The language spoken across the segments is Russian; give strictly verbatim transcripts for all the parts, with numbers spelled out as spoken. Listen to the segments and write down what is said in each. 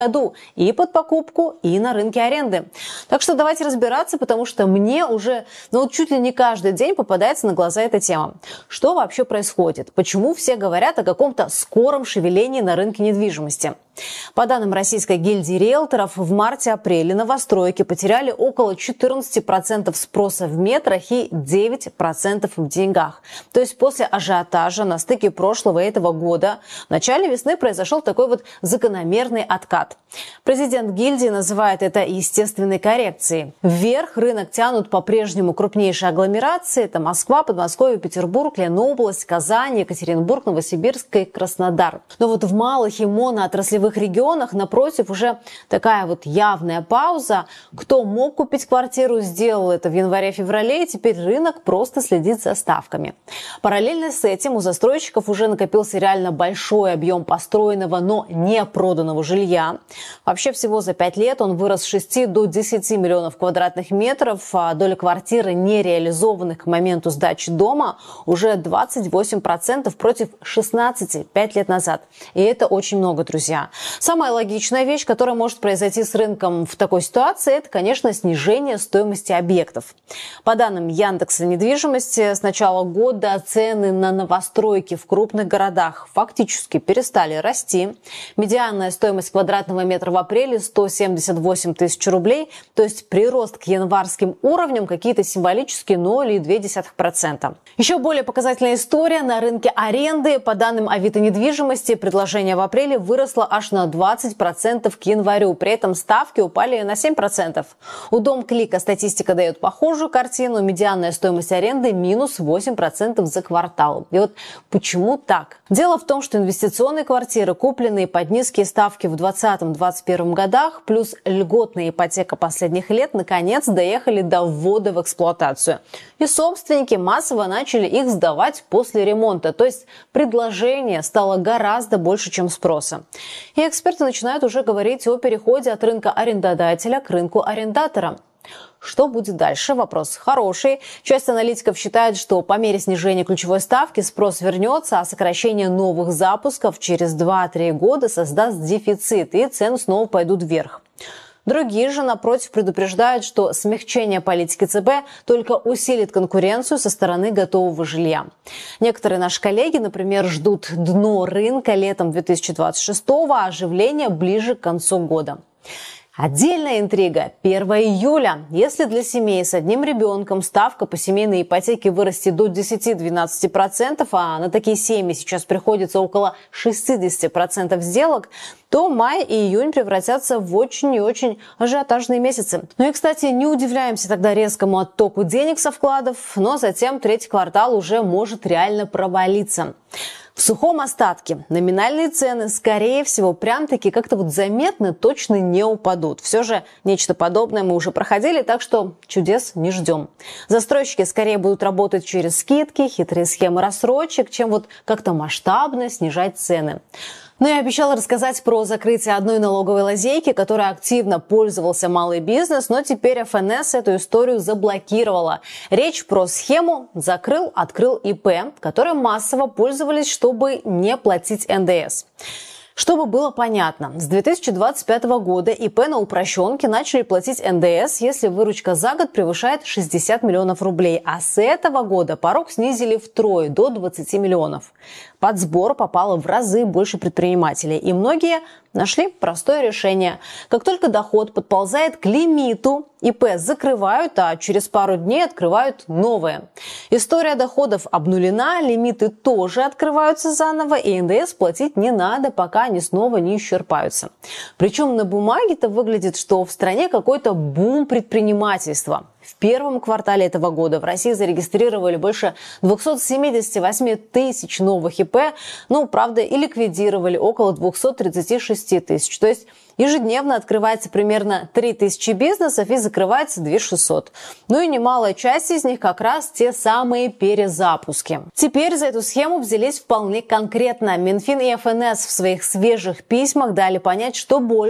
году и под покупку, и на рынке аренды. Так что давайте разбираться, потому что мне уже ну, чуть ли не каждый день попадается на глаза эта тема. Что вообще происходит? Почему все говорят о каком-то скором шевелении на рынке недвижимости? По данным Российской гильдии риэлторов, в марте-апреле новостройки потеряли около четырнадцати процентов спроса в метрах и девяти процентов в деньгах. То есть после ажиотажа на стыке прошлого и этого года в начале весны произошел такой вот закономерный откат. Президент гильдии называет это естественной коррекцией. Вверх рынок тянут по-прежнему крупнейшие агломерации. Это Москва, Подмосковье, Петербург, Ленобласть, Казань, Екатеринбург, Новосибирск и Краснодар. Но вот в малых и моноотраслевых регионах, напротив, уже такая вот явная пауза. Кто мог купить квартиру, сделал это в январе-феврале, и теперь рынок просто следит за ставками. Параллельно с этим у застройщиков уже накопился реально большой объем построенного, но не проданного жилья. Вообще всего за пять лет он вырос с шести до десяти миллионов квадратных метров, а доля квартир, нереализованных к моменту сдачи дома, уже двадцать восемь процентов против шестнадцати процентов пять лет назад. И это очень много, друзья. Самая логичная вещь, которая может произойти с рынком в такой ситуации, это, конечно, снижение стоимости объектов. По данным Яндекса недвижимости, с начала года цены на новостройки в крупных городах фактически перестали расти. Медианная стоимость квадратного метра в апреле сто семьдесят восемь тысяч рублей, то есть прирост к январским уровням какие-то символические ноль целых две десятых процента. Еще более показательная история на рынке аренды. По данным Авито недвижимости, предложение в апреле выросло аж на двадцать процентов к январю. При этом ставки упали на семь процентов. У Дом.Клика статистика дает похожую картину. Медианная стоимость аренды минус восемь процентов за квартал. И вот почему так? Дело в том, что инвестиционные квартиры, купленные под низкие ставки в двадцатом-двадцать первом годах, плюс льготная ипотека последних лет, наконец доехали до ввода в эксплуатацию. И собственники массово начали их сдавать после ремонта. То есть предложение стало гораздо больше, чем спроса. И эксперты начинают уже говорить о переходе от рынка арендодателя к рынку арендатора. Что будет дальше? Вопрос хороший. Часть аналитиков считает, что по мере снижения ключевой ставки спрос вернется, а сокращение новых запусков через два-три года создаст дефицит, и цены снова пойдут вверх. Другие же, напротив, предупреждают, что смягчение политики ЦБ только усилит конкуренцию со стороны готового жилья. Некоторые наши коллеги, например, ждут дно рынка летом две тысячи двадцать шестого, а оживление ближе к концу года. Отдельная интрига – первого июля. Если для семей с одним ребенком ставка по семейной ипотеке вырастет до десяти-двенадцати процентов, а на такие семьи сейчас приходится около шестидесяти процентов сделок, то май и июнь превратятся в очень и очень ажиотажные месяцы. Ну и, кстати, не удивляемся тогда резкому оттоку денег со вкладов, но затем третий квартал уже может реально провалиться. В сухом остатке номинальные цены, скорее всего, прям-таки как-то вот заметно точно не упадут. Все же нечто подобное мы уже проходили, так что чудес не ждем. Застройщики скорее будут работать через скидки, хитрые схемы рассрочек, чем вот как-то масштабно снижать цены. Ну и обещала рассказать про закрытие одной налоговой лазейки, которой активно пользовался малый бизнес, но теперь эф эн эс эту историю заблокировала. Речь про схему «закрыл, открыл ИП», которой массово пользовались, чтобы не платить эн дэ эс. Чтобы было понятно, с две тысячи двадцать пятого года ИП на упрощенке начали платить эн дэ эс, если выручка за год превышает шестьдесят миллионов рублей, а с этого года порог снизили втрое, до двадцати миллионов. Под сбор попало в разы больше предпринимателей, и многие нашли простое решение. Как только доход подползает к лимиту, ИП закрывают, а через пару дней открывают новое. История доходов обнулена, лимиты тоже открываются заново, и эн дэ эс платить не надо, пока они снова не исчерпаются. Причем на бумаге-то выглядит, что в стране какой-то бум предпринимательства. В первом квартале этого года в России зарегистрировали больше двухсот семидесяти восьми тысяч новых ИП, ну, правда, и ликвидировали около двухсот тридцати шести тысяч. То есть ежедневно открывается примерно три тысячи бизнесов и закрывается две тысячи шестьсот. Ну и немалая часть из них как раз те самые перезапуски. Теперь за эту схему взялись вполне конкретно. Минфин и эф эн эс в своих свежих письмах дали понять, что больше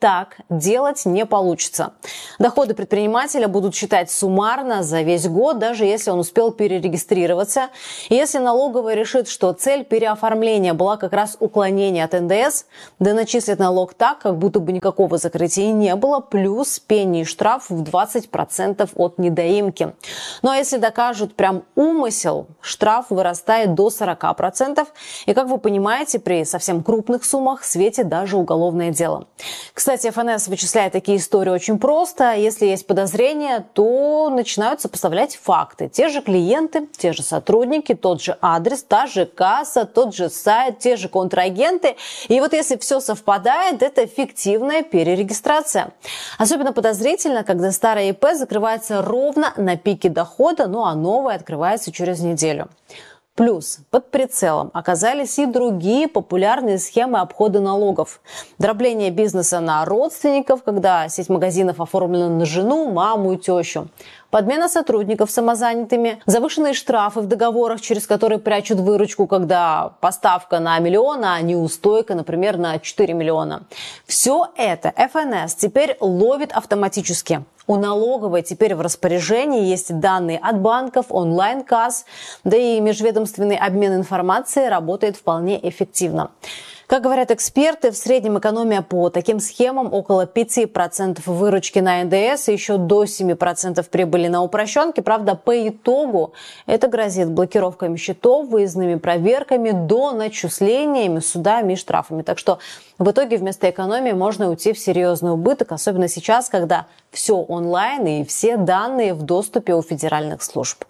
так делать не получится. Доходы предпринимателя будут считать суммарно за весь год, даже если он успел перерегистрироваться. И если налоговая решит, что цель переоформления была как раз уклонение от эн дэ эс, да начислит налог так, как будто бы никакого закрытия и не было, плюс пени и штраф в двадцать процентов от недоимки. Ну а если докажут прям умысел, штраф вырастает до сорок процентов. И, как вы понимаете, при совсем крупных суммах светит даже уголовное дело. Кстати, эф эн эс вычисляет такие истории очень просто. Если есть подозрения, то начинают сопоставлять факты. Те же клиенты, те же сотрудники, тот же адрес, та же касса, тот же сайт, те же контрагенты. И вот если все совпадает, это фиктивная перерегистрация. Особенно подозрительно, когда старое и пэ закрывается ровно на пике дохода, ну а новое открывается через неделю. Плюс под прицелом оказались и другие популярные схемы обхода налогов. Дробление бизнеса на родственников, когда сеть магазинов оформлена на жену, маму и тещу. Подмена сотрудников самозанятыми, завышенные штрафы в договорах, через которые прячут выручку, когда поставка на миллион, а неустойка, например, на четыре миллиона. Все это эф эн эс теперь ловит автоматически. У налоговой теперь в распоряжении есть данные от банков, онлайн-касс, да и межведомственный обмен информацией работает вполне эффективно. Как говорят эксперты, в среднем экономия по таким схемам около пяти процентов выручки на эн дэ эс и еще до семи процентов прибыли на упрощенке. Правда, по итогу это грозит блокировками счетов, выездными проверками, до начислениями, судами и штрафами. Так что в итоге вместо экономии можно уйти в серьезный убыток, особенно сейчас, когда все онлайн и все данные в доступе у федеральных служб.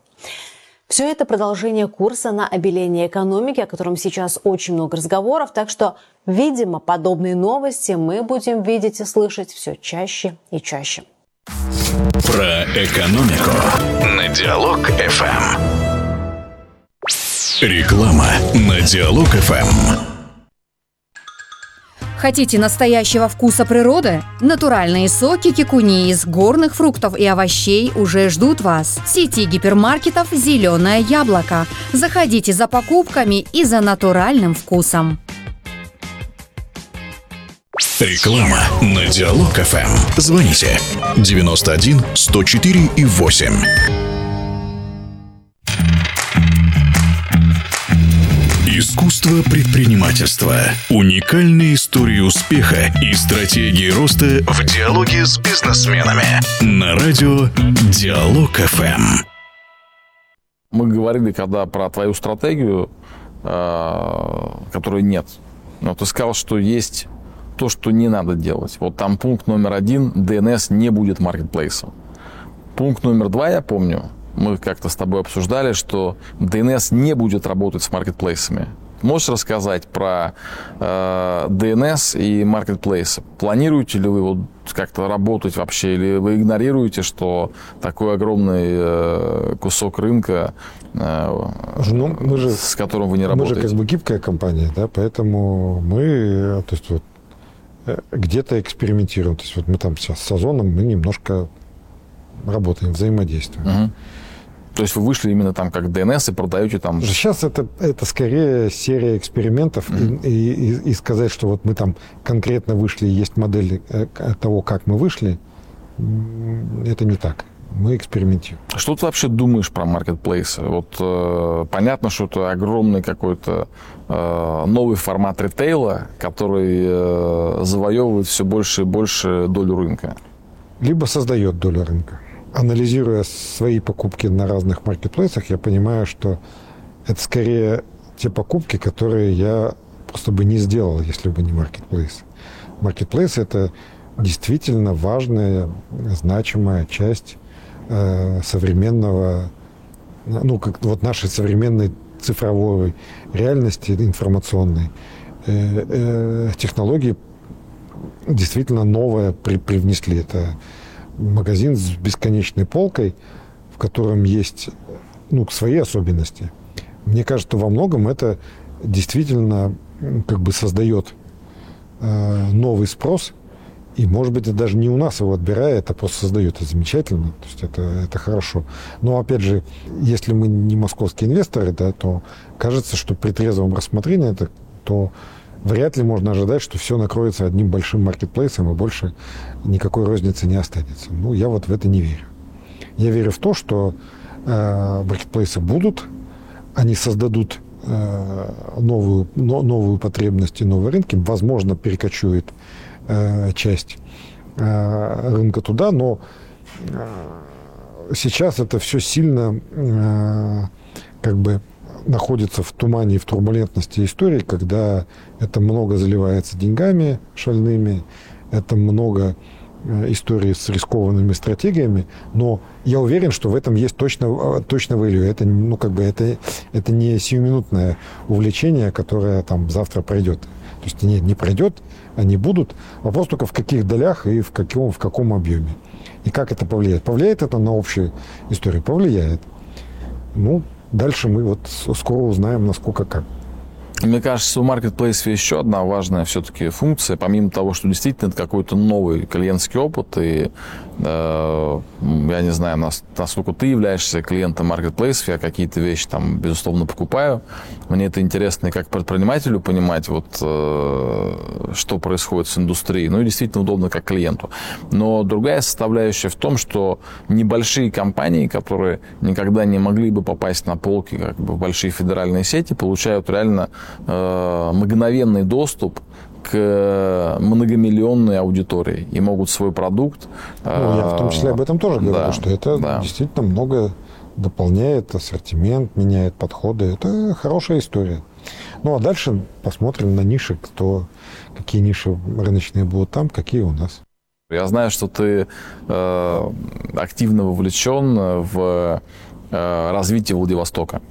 Все это продолжение курса на обеление экономики, о котором сейчас очень много разговоров. Так что, видимо, подобные новости мы будем видеть и слышать все чаще и чаще. Про экономику на Диалог эф эм. Реклама на Диалог эф эм. Хотите настоящего вкуса природы? Натуральные соки кикуни из горных фруктов и овощей уже ждут вас. В сети гипермаркетов «Зеленое яблоко». Заходите за покупками и за натуральным вкусом. Реклама на Диалог эф эм. Звоните девяносто один сто четыре и восемь. Искусство предпринимательства. Уникальные истории успеха и стратегии роста в диалоге с бизнесменами. На радио Диалог эф эм. Мы говорили, когда про твою стратегию, которой нет. Но ты сказал, что есть то, что не надо делать. Вот там пункт номер один: ди эн эс не будет маркетплейсом. Пункт номер два, я помню, мы как-то с тобой обсуждали, что ди эн эс не будет работать с маркетплейсами. Можешь рассказать про э, ди эн эс и маркетплейсы? Планируете ли вы вот как-то работать вообще, или вы игнорируете, что такой огромный э, кусок рынка, э, ну, мы же, с которым вы не работаете? Мы же как бы гибкая компания, да, поэтому мы, то есть вот, где-то экспериментируем. То есть вот мы там сейчас с Озоном, мы немножко работаем, взаимодействуем. Угу. То есть вы вышли именно там как ди эн эс и продаете там... Сейчас это, это скорее серия экспериментов, mm-hmm. и, и, и сказать, что вот мы там конкретно вышли, есть модель того, как мы вышли, это не так. Мы экспериментируем. Что ты вообще думаешь про маркетплейсы? Вот э, понятно, что это огромный какой-то э, новый формат ритейла, который э, завоевывает все больше и больше долю рынка. Либо создает долю рынка. Анализируя свои покупки на разных маркетплейсах, я понимаю, что это скорее те покупки, которые я просто бы не сделал, если бы не маркетплейс. Маркетплейс – это действительно важная, значимая часть э, современного, ну, как вот нашей современной цифровой реальности, информационной. Э, э, технологии действительно новое при, привнесли. Это магазин с бесконечной полкой, в котором есть, ну, свои особенности. Мне кажется, во многом это действительно как бы создает э, новый спрос, и, может быть, это даже не у нас его отбирает, а просто создает. Это замечательно, то есть это, это хорошо. Но, опять же, если мы не московские инвесторы, да, то кажется, что при трезвом рассмотрении это, то вряд ли можно ожидать, что все накроется одним большим маркетплейсом и больше никакой розницы не останется. Ну, я вот в это не верю. Я верю в то, что э, маркетплейсы будут, они создадут э, новую, но, новую потребность и новые рынки, возможно, перекочует э, часть э, рынка туда, но э, сейчас это все сильно э, как бы находится в тумане и в турбулентности истории, когда это много заливается деньгами шальными, это много истории с рискованными стратегиями, но я уверен, что в этом есть точно, точно value. Это, ну, как бы, это, это не сиюминутное увлечение, которое там завтра пройдет. То есть не, не пройдет, они будут. Вопрос только в каких долях и в каком, в каком объеме. И как это повлияет. Повлияет это на общую историю? Повлияет. Ну, дальше мы вот скоро узнаем, насколько как. Мне кажется, у маркетплейсов еще одна важная все-таки функция, помимо того, что действительно это какой-то новый клиентский опыт, и э, я не знаю, насколько ты являешься клиентом маркетплейсов, я какие-то вещи там, безусловно, покупаю. Мне это интересно и как предпринимателю понимать, вот, э, что происходит с индустрией. Ну и действительно удобно как клиенту. Но другая составляющая в том, что небольшие компании, которые никогда не могли бы попасть на полки как бы, в большие федеральные сети, получают реально мгновенный доступ к многомиллионной аудитории и могут свой продукт... Ну, я в том числе об этом тоже говорю, да, что это да. действительно много дополняет ассортимент, меняет подходы. Это хорошая история. Ну, а дальше посмотрим на ниши, кто, какие ниши рыночные будут там, какие у нас. Я знаю, что ты э, активно вовлечен в э, развитие Владивостока.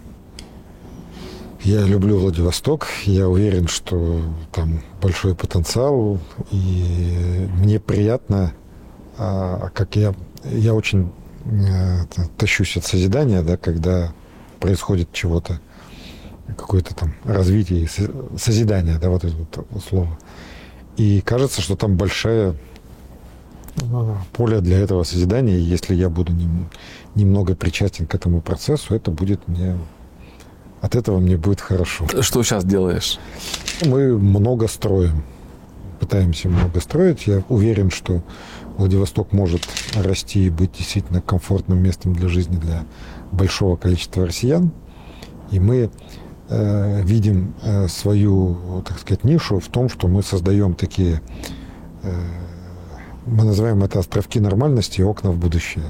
Я люблю Владивосток, я уверен, что там большой потенциал, и мне приятно, как я, я очень тащусь от созидания, да, когда происходит чего-то, какое-то там развитие, созидание, да, вот это вот слово. И кажется, что там большое поле для этого созидания, и если я буду немного причастен к этому процессу, это будет мне... От этого мне будет хорошо. Что сейчас делаешь? Мы много строим. Пытаемся много строить. Я уверен, что Владивосток может расти и быть действительно комфортным местом для жизни для большого количества россиян. И мы э, видим э, свою, так сказать, нишу в том, что мы создаем такие, э, мы называем это островки нормальности и окна в будущее.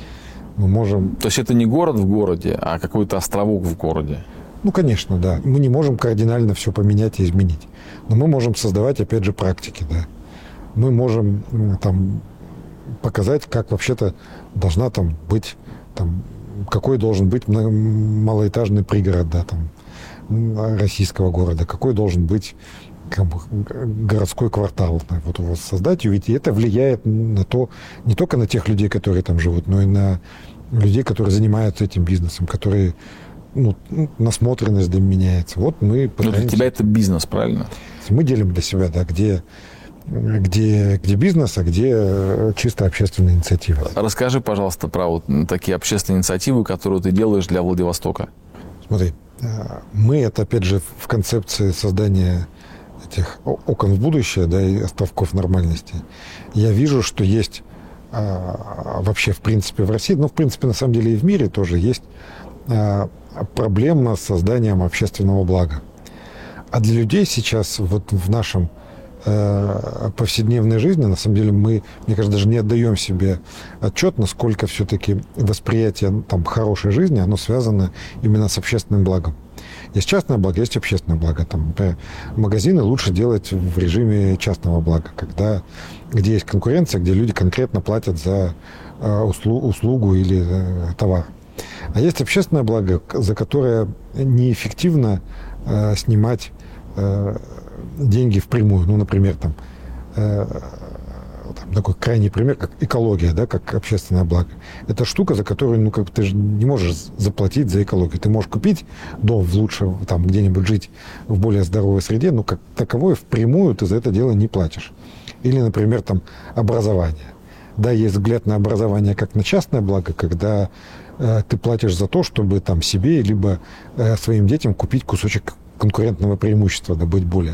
Мы можем... То есть это не город в городе, а какой-то островок в городе? Ну, конечно, да. Мы не можем кардинально все поменять и изменить. Но мы можем создавать, опять же, практики, да. Мы можем там показать, как вообще-то должна там быть, там, какой должен быть малоэтажный пригород, да, там, российского города, какой должен быть как бы, городской квартал. Да, вот его создать, и ведь это влияет на то, не только на тех людей, которые там живут, но и на людей, которые занимаются этим бизнесом, которые, ну, насмотренность да, меняется. Вот мы пытаемся... Но для тебя это бизнес, правильно? Мы делим для себя, да, где, где, где бизнес, а где чисто общественная инициатива. Расскажи, пожалуйста, про вот такие общественные инициативы, которые ты делаешь для Владивостока. Смотри, мы это, опять же, в концепции создания этих окон в будущее, да, и островков нормальности. Я вижу, что есть а, вообще, в принципе, в России, ну, в принципе, на самом деле и в мире тоже есть а, проблема с созданием общественного блага. А для людей сейчас, вот в нашем э, повседневной жизни, на самом деле, мы, мне кажется, даже не отдаем себе отчет, насколько все-таки восприятие там, хорошей жизни, оно связано именно с общественным благом. Есть частное благо, есть общественное благо. Там, например, магазины лучше делать в режиме частного блага, когда, где есть конкуренция, где люди конкретно платят за э, услу, услугу или э, товар. А есть общественное благо, за которое неэффективно э, снимать э, деньги впрямую. Ну, например, там, э, там такой крайний пример, как экология, да, как общественное благо. Это штука, за которую, ну, как ты же не можешь заплатить за экологию. Ты можешь купить дом в лучше, там, где-нибудь жить в более здоровой среде, но как таковое впрямую ты за это дело не платишь. Или, например, там, образование. Да, есть взгляд на образование как на частное благо, когда э, ты платишь за то, чтобы там себе либо э, своим детям купить кусочек конкурентного преимущества, да, быть более.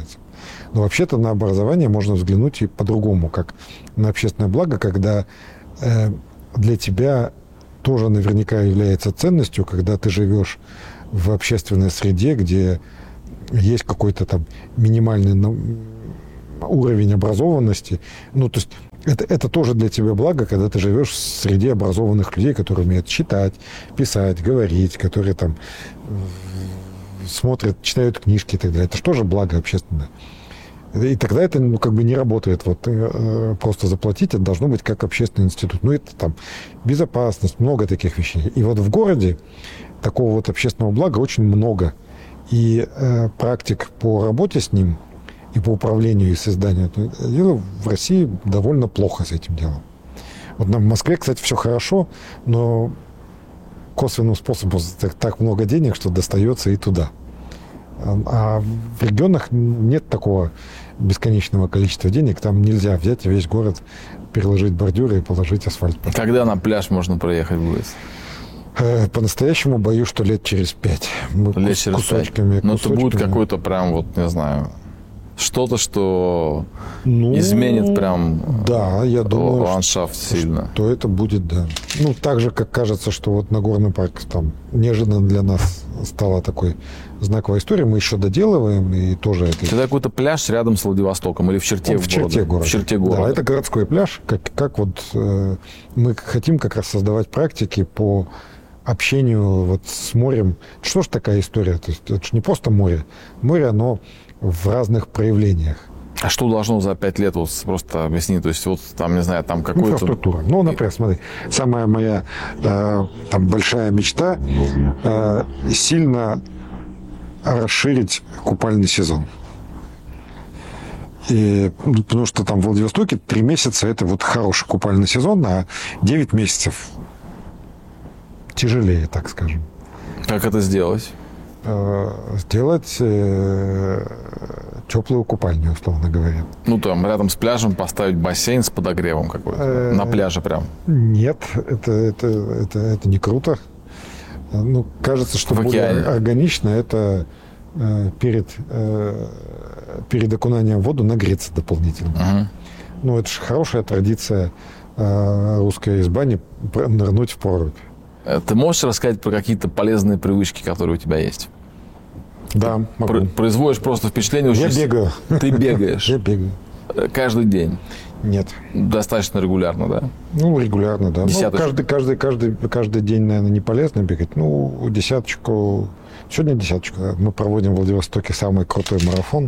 Но вообще-то на образование можно взглянуть и по-другому, как на общественное благо, когда э, для тебя тоже наверняка является ценностью, когда ты живешь в общественной среде, где есть какой-то там минимальный ну, уровень образованности. Ну, то есть это, это тоже для тебя благо, когда ты живешь в среде образованных людей, которые умеют читать, писать, говорить, которые там смотрят, читают книжки и так далее. Это же тоже благо общественное. И тогда это ну, как бы не работает. Вот э, просто заплатить, это должно быть как общественный институт. Ну, это там безопасность, много таких вещей. И вот в городе такого вот общественного блага очень много. И э, практик по работе с ним и по управлению и созданию этого дела в России довольно плохо с этим делом. Вот в Москве, кстати, все хорошо, но косвенным способом так, так много денег, что достается и туда. А в регионах нет такого бесконечного количества денег. Там нельзя взять и весь город переложить бордюры и положить асфальт. Когда на пляж можно проехать будет? По-настоящему боюсь, что лет через пять. Мы лет через кусочками, пять. Но кусочками. это будет какой-то прям, вот, не знаю, что-то, что ну, изменит прям да, я думаю, ландшафт что, сильно. Что это будет, да. Ну, так же, как кажется, что вот Нагорный парк там неожиданно для нас стала такой знаковой историей. Мы еще доделываем, и тоже это... Это какой-то пляж рядом с Владивостоком или в черте Он в черте города. В черте города. Да, это городской пляж. Как, как вот э, мы хотим как раз создавать практики по общению вот с морем. Что ж такая история? То есть это же не просто море. Море, оно в разных проявлениях. А что должно за пять лет, вот просто объясни, то есть вот там, не знаю, там какой-то... Инфраструктура. Ну, например, смотри, самая моя э, там большая мечта э, сильно расширить купальный сезон. И, потому что там в Владивостоке три месяца это вот хороший купальный сезон, а девять месяцев тяжелее, так скажем. Как это сделать? Сделать э, теплую купальню, условно говоря. Ну, там рядом с пляжем поставить бассейн с подогревом какой-то. На пляже прям. Нет, это, это, это, это не круто. Ну, кажется, что более органично это э, перед, э, перед окунанием в воду нагреться дополнительно. Uh-huh. Ну, это же хорошая традиция э, русской из бани нырнуть в прорубь. Ты можешь рассказать про какие-то полезные привычки, которые у тебя есть? Да, могу. Ты производишь просто впечатление... Я очень... бегаю. Ты бегаешь? Я бегаю. Каждый день? Нет. Достаточно регулярно, да? Ну, регулярно, да. Ну, каждый, каждый, каждый, каждый день, наверное, не полезно бегать. Ну, десяточку... Сегодня десяточку. Да. Мы проводим в Владивостоке самый крутой марафон.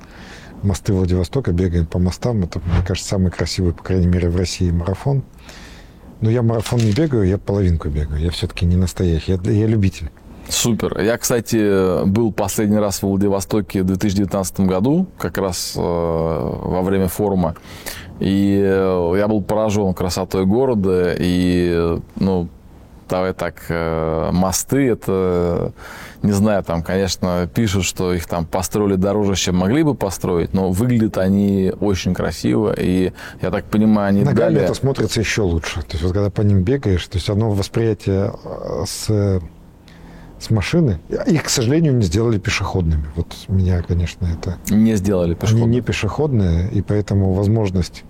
Мосты Владивостока. Бегаем по мостам. Это, мне кажется, самый красивый, по крайней мере, в России марафон. Но я марафон не бегаю, я половинку бегаю. Я все-таки не настоящий, я, я любитель. Супер. Я, кстати, был последний раз в Владивостоке в две тысячи девятнадцатом году, как раз э, во время форума. И э, я был поражен красотой города. И, ну, давай так, э, мосты, это, не знаю, там, конечно, пишут, что их там построили дороже, чем могли бы построить, но выглядят они очень красиво, и, я так понимаю, они ногами дали... это смотрится еще лучше. То есть, вот когда по ним бегаешь, то есть, одно восприятие с, с машины, их, к сожалению, не сделали пешеходными. Вот меня, конечно, это... Не сделали пешеходными. Они не пешеходные, и поэтому возможность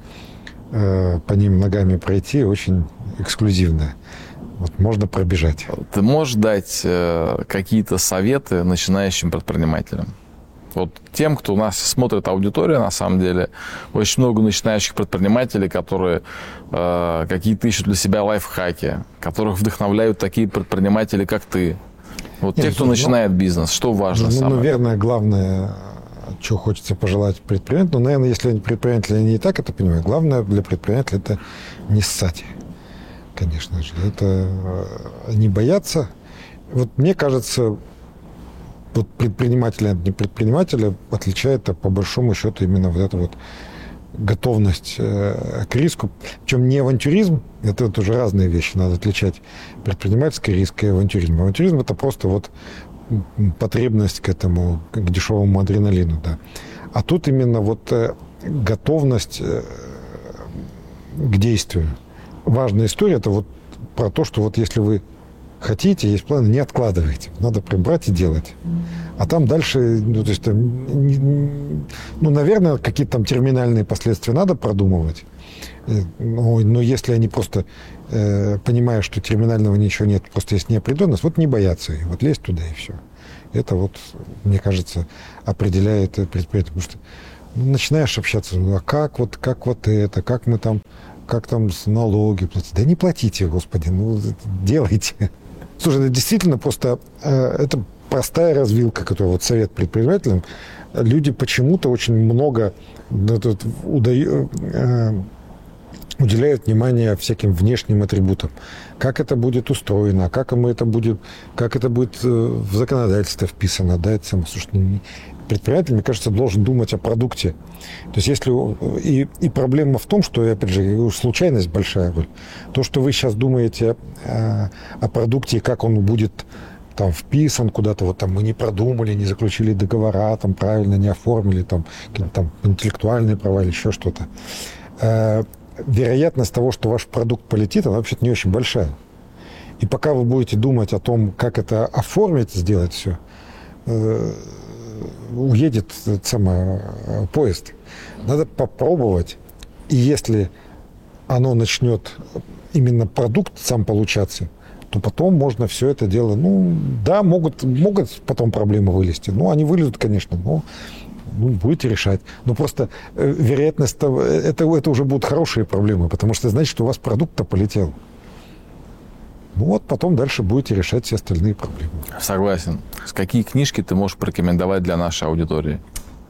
э, по ним ногами пройти очень эксклюзивная. Вот можно пробежать. Ты можешь дать э, какие-то советы начинающим предпринимателям? Вот тем, кто у нас смотрит аудиторию, на самом деле, очень много начинающих предпринимателей, которые э, какие-то ищут для себя лайфхаки, которых вдохновляют такие предприниматели, как ты. Вот Нет, те, кто ну, начинает бизнес, что важно ну, самое? Наверное, главное, что хочется пожелать предпринимателю, ну, наверное, если они предприниматели, они и так это понимают, главное для предпринимателя – это не ссать. Конечно же, это не бояться. Вот мне кажется, вот предпринимателя от непредпринимателя отличает по большому счету именно вот эта вот готовность к риску. Причем не авантюризм, это тоже разные вещи, надо отличать предпринимательский риск и авантюризм. Авантюризм – это просто вот потребность к этому, к дешевому адреналину, да. А тут именно вот готовность к действию. Важная история – это вот про то, что вот если вы хотите, есть планы, не откладывайте. Надо прям брать и делать. А там дальше, ну, то есть, там, ну, наверное, какие-то там терминальные последствия надо продумывать. Но, но если они просто, э, понимая, что терминального ничего нет, просто есть неопределенность, вот не бояться и вот лезть туда и все. Это вот, мне кажется, определяет предприятие. Потому что ну, начинаешь общаться, ну, а как вот, как вот это, как мы там, как там с налоги платить? Да не платите, господи, ну делайте. Слушай, это действительно просто, э, это простая развилка, которую вот совет предпринимателям. Люди почему-то очень много ну, тут, удаю, э, уделяют внимание всяким внешним атрибутам. Как это будет устроено, как ему это будет, как это будет в законодательство вписано. Да, это само, слушай, предприниматель, мне кажется, должен думать о продукте. То есть если... И, и проблема в том, что, опять же, случайность большая роль. То, что вы сейчас думаете о, о продукте, как он будет там вписан куда-то, вот там мы не продумали, не заключили договора, там правильно не оформили, там какие-то там интеллектуальные права или еще что-то. Вероятность того, что ваш продукт полетит, она вообще-то не очень большая. И пока вы будете думать о том, как это оформить, сделать все, э, уедет самый поезд. Надо попробовать. И если оно начнет, именно продукт сам получаться, то потом можно все это дело, ну, да, могут, могут потом проблемы вылезти. Ну, они вылезут, конечно, но ну, будете решать. Но просто э, вероятность того, это, это уже будут хорошие проблемы, потому что значит, что у вас продукт-то полетел. Ну вот потом дальше будете решать все остальные проблемы. Согласен. Какие книжки ты можешь порекомендовать для нашей аудитории?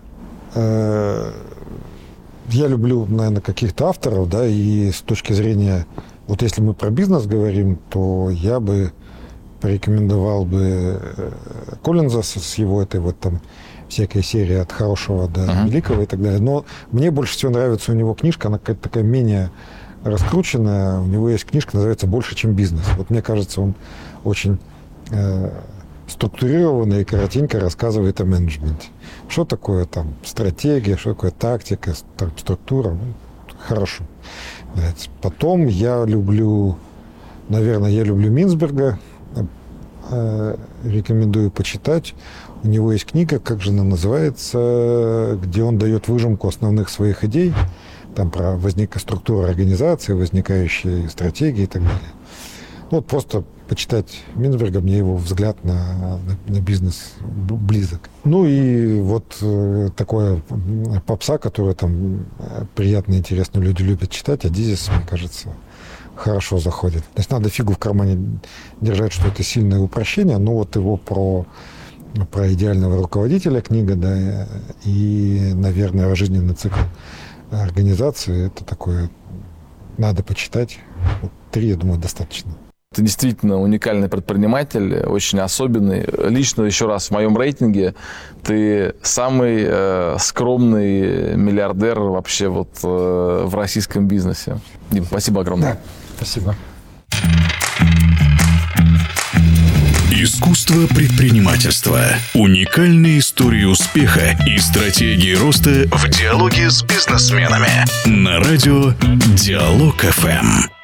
Э, я люблю, наверное, каких-то авторов, да, и с точки зрения, вот если мы про бизнес говорим, то я бы порекомендовал бы Коллинза с его этой вот там всякая серия от хорошего до uh-huh. великого и так далее. Но мне больше всего нравится у него книжка, она какая-то такая менее раскрученная. У него есть книжка, называется «Больше, чем бизнес». Вот мне кажется, он очень э, структурированно и коротенько рассказывает о менеджменте. Что такое там стратегия, что такое тактика, структура. Ну, хорошо. Потом я люблю, наверное, я люблю Минсберга. Э, рекомендую почитать. У него есть книга, как же она называется, где он дает выжимку основных своих идей, там про возник... структуру организации, возникающие стратегии и так далее. Ну, вот просто почитать Минсберга, мне его взгляд на, на, на бизнес близок. Ну и вот э, такое попса, которое там приятно и интересно люди любят читать, Адизис, мне кажется, хорошо заходит. То есть надо фигу в кармане держать, что это сильное упрощение, но вот его про... про идеального руководителя книга, да, и, наверное, жизненный цикл организации, это такое, надо почитать. Вот три, я думаю, достаточно. Ты действительно уникальный предприниматель, очень особенный. Лично еще раз в моем рейтинге ты самый э, скромный миллиардер вообще вот э, в российском бизнесе. Дим, спасибо огромное. Да, спасибо. Искусство предпринимательства. Уникальные истории успеха и стратегии роста в диалоге с бизнесменами. На радио Диалог эф эм.